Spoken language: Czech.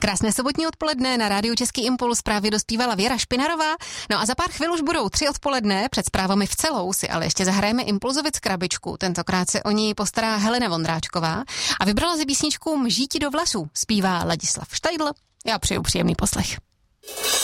Krásné sobotní odpoledne, na rádiu Český impuls právě dospívala Věra Špinarová. No a za pár chvil už budou 3 odpoledne, před zprávami v celou si ale ještě zahrajeme Impulzovic krabičku. Tentokrát se o ní postará Helena Vondráčková a vybrala si písničku Mžíti do vlasů. Zpívá Ladislav Štajdl. Já přeju příjemný poslech.